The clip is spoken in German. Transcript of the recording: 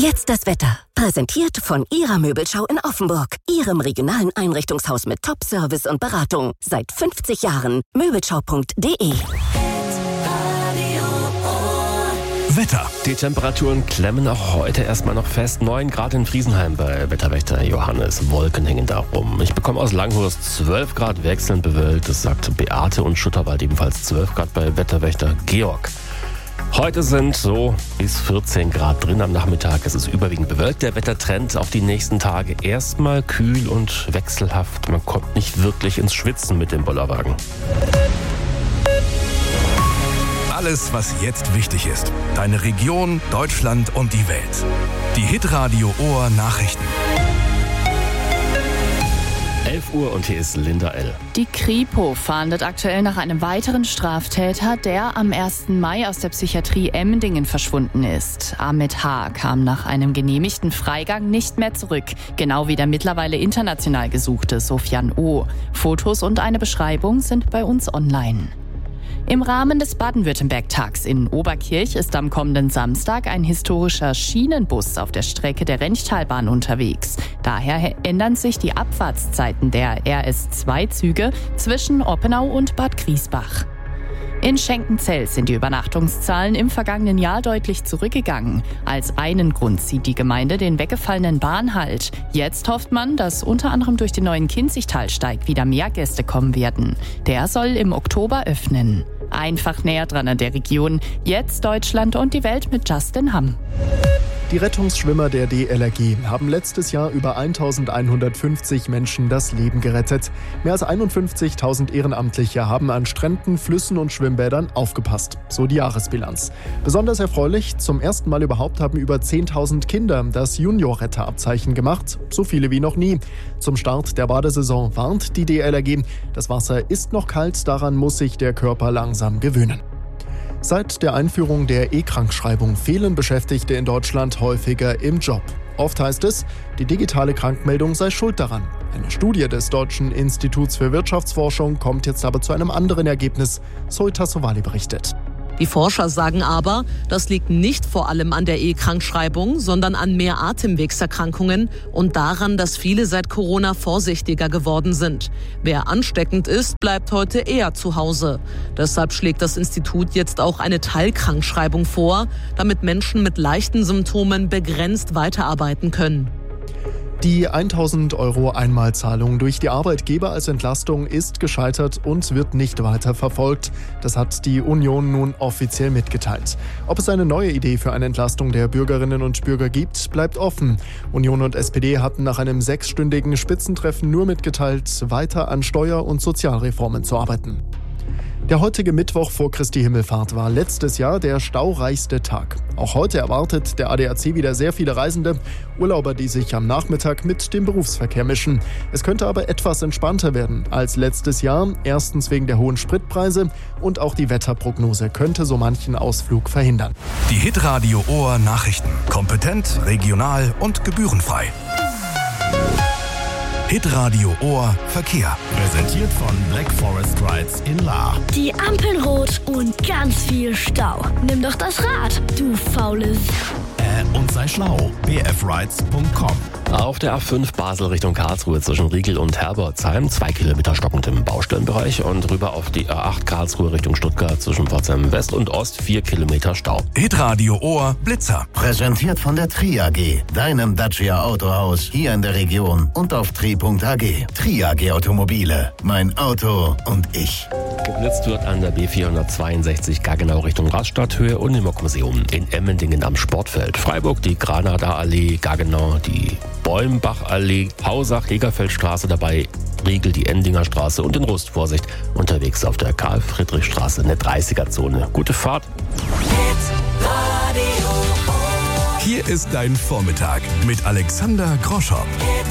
Jetzt das Wetter. Präsentiert von Ihrer Möbelschau in Offenburg. Ihrem regionalen Einrichtungshaus mit Top-Service und Beratung. Seit 50 Jahren. Möbelschau.de. Wetter. Die Temperaturen klemmen auch heute erstmal noch fest. 9 Grad in Friesenheim bei Wetterwächter Johannes. Wolken hängen da rum. Ich bekomme aus Langhorst 12 Grad wechselnd bewölkt. Das sagt Beate, und Schutterwald ebenfalls 12 Grad bei Wetterwächter Georg. Heute sind so bis 14 Grad drin am Nachmittag. Es ist überwiegend bewölkt. Der Wettertrend auf die nächsten Tage erstmal kühl und wechselhaft. Man kommt nicht wirklich ins Schwitzen mit dem Bollerwagen. Alles, was jetzt wichtig ist. Deine Region, Deutschland und die Welt. Die Hitradio Ohr Nachrichten. 11 Uhr und hier ist Linda L. Die Kripo fahndet aktuell nach einem weiteren Straftäter, der am 1. Mai aus der Psychiatrie Emmendingen verschwunden ist. Ahmed H. kam nach einem genehmigten Freigang nicht mehr zurück. Genau wie der mittlerweile international gesuchte Sofian O. Fotos und eine Beschreibung sind bei uns online. Im Rahmen des Baden-Württemberg-Tags in Oberkirch ist am kommenden Samstag ein historischer Schienenbus auf der Strecke der Renchtalbahn unterwegs. Daher ändern sich die Abfahrtszeiten der RS2-Züge zwischen Oppenau und Bad Griesbach. In Schenkenzell sind die Übernachtungszahlen im vergangenen Jahr deutlich zurückgegangen. Als einen Grund sieht die Gemeinde den weggefallenen Bahnhalt. Jetzt hofft man, dass unter anderem durch den neuen Kinzigtalsteig wieder mehr Gäste kommen werden. Der soll im Oktober öffnen. Einfach näher dran an der Region. Jetzt Deutschland und die Welt mit Justin Hamm. Die Rettungsschwimmer der DLRG haben letztes Jahr über 1150 Menschen das Leben gerettet. Mehr als 51.000 Ehrenamtliche haben an Stränden, Flüssen und Schwimmbädern aufgepasst. So die Jahresbilanz. Besonders erfreulich, zum ersten Mal überhaupt haben über 10.000 Kinder das Junior-Retterabzeichen gemacht. So viele wie noch nie. Zum Start der Badesaison warnt die DLRG. Das Wasser ist noch kalt, daran muss sich der Körper langsam gewöhnen. Seit der Einführung der E-Krankschreibung fehlen Beschäftigte in Deutschland häufiger im Job. Oft heißt es, die digitale Krankmeldung sei schuld daran. Eine Studie des Deutschen Instituts für Wirtschaftsforschung kommt jetzt aber zu einem anderen Ergebnis. Zoe Tassovali berichtet. Die Forscher sagen aber, das liegt nicht vor allem an der E-Krankschreibung, sondern an mehr Atemwegserkrankungen und daran, dass viele seit Corona vorsichtiger geworden sind. Wer ansteckend ist, bleibt heute eher zu Hause. Deshalb schlägt das Institut jetzt auch eine Teilkrankschreibung vor, damit Menschen mit leichten Symptomen begrenzt weiterarbeiten können. Die 1.000 € Einmalzahlung durch die Arbeitgeber als Entlastung ist gescheitert und wird nicht weiter verfolgt. Das hat die Union nun offiziell mitgeteilt. Ob es eine neue Idee für eine Entlastung der Bürgerinnen und Bürger gibt, bleibt offen. Union und SPD hatten nach einem 6-stündigen Spitzentreffen nur mitgeteilt, weiter an Steuer- und Sozialreformen zu arbeiten. Der heutige Mittwoch vor Christi Himmelfahrt war letztes Jahr der staureichste Tag. Auch heute erwartet der ADAC wieder sehr viele Reisende, Urlauber, die sich am Nachmittag mit dem Berufsverkehr mischen. Es könnte aber etwas entspannter werden als letztes Jahr. Erstens wegen der hohen Spritpreise und auch die Wetterprognose könnte so manchen Ausflug verhindern. Die Hitradio Ohr Nachrichten. Kompetent, regional und gebührenfrei. Hitradio Ohr Verkehr. Präsentiert von Black Forest Rides in Lahr. Die Ampeln rot und ganz viel Stau. Nimm doch das Rad, du faules. Und sei schlau. bfrides.com. Auf der A5 Basel Richtung Karlsruhe zwischen Riegel und Herbolzheim 2 Kilometer stockend im Baustellenbereich und rüber auf die A8 Karlsruhe Richtung Stuttgart zwischen Pforzheim West und Ost 4 Kilometer Stau. Hitradio Ohr Blitzer. Präsentiert von der Tri AG, deinem Dacia Autohaus hier in der Region und auf tri.ag. Tri AG Automobile, mein Auto und ich. Geblitzt wird an der B462 Gaggenau Richtung Raststadthöhe und im Museum in Emmendingen am Sportfeld. Freiburg die Granada-Allee, Gaggenau die Bäumbach-Allee, Hausach, Egerfeldstraße dabei, Riegel die Endinger Straße und in Rust. Vorsicht, unterwegs auf der Karl-Friedrich-Straße, eine 30er-Zone. Gute Fahrt. Hier ist dein Vormittag mit Alexander Groschow.